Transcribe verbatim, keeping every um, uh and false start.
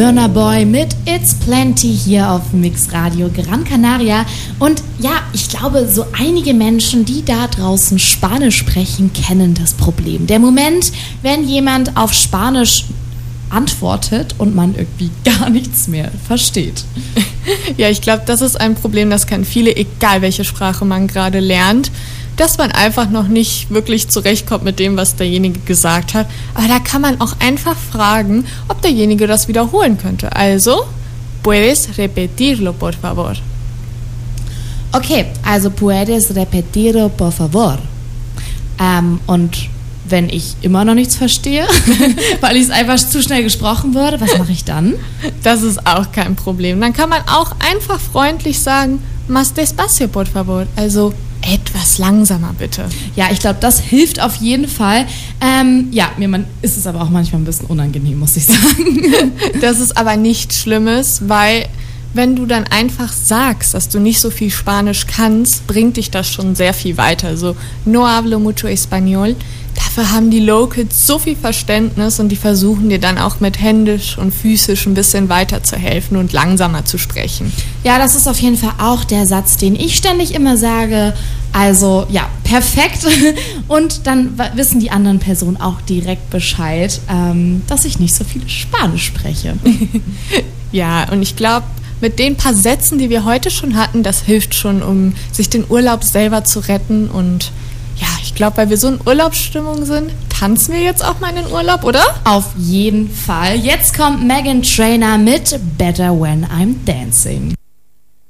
Burna Boy mit It's Plenty hier auf Mix Radio Gran Canaria. Und ja, ich glaube, so einige Menschen, die da draußen Spanisch sprechen, kennen das Problem. Der Moment, wenn jemand auf Spanisch antwortet und man irgendwie gar nichts mehr versteht. Ja, ich glaube, das ist ein Problem, das kennen viele, egal welche Sprache man gerade lernt, dass man einfach noch nicht wirklich zurechtkommt mit dem, was derjenige gesagt hat. Aber da kann man auch einfach fragen, ob derjenige das wiederholen könnte. Also, puedes repetirlo, por favor. Okay, also puedes repetirlo, por favor. Ähm, und wenn ich immer noch nichts verstehe, weil ich es einfach zu schnell gesprochen wurde, was mache ich dann? Das ist auch kein Problem. Dann kann man auch einfach freundlich sagen, más despacio, por favor. Also etwas langsamer, bitte. Ja, ich glaube, das hilft auf jeden Fall. Ähm, ja, mir man, ist es aber auch manchmal ein bisschen unangenehm, muss ich sagen. Das ist aber nichts Schlimmes, weil wenn du dann einfach sagst, dass du nicht so viel Spanisch kannst, bringt dich das schon sehr viel weiter. Also, no hablo mucho español. Dafür haben die Locals so viel Verständnis und die versuchen dir dann auch mit Händisch und Physisch ein bisschen weiterzuhelfen und langsamer zu sprechen. Ja, das ist auf jeden Fall auch der Satz, den ich ständig immer sage. Also ja, perfekt. Und dann wissen die anderen Personen auch direkt Bescheid, ähm, dass ich nicht so viel Spanisch spreche. Ja, und ich glaube, mit den paar Sätzen, die wir heute schon hatten, das hilft schon, um sich den Urlaub selber zu retten. Und ja, ich glaube, weil wir so in Urlaubsstimmung sind, tanzen wir jetzt auch mal in den Urlaub, oder? Auf jeden Fall. Jetzt kommt Meghan Trainor mit Better When I'm Dancing.